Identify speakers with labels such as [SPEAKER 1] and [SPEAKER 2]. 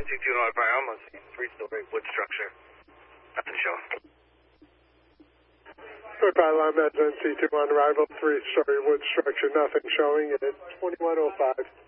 [SPEAKER 1] NC2 North Fire, almost 3-story wood structure. Nothing showing.
[SPEAKER 2] North Fire Line, that's NC2 on arrival, 3-story wood structure, nothing showing at 2105.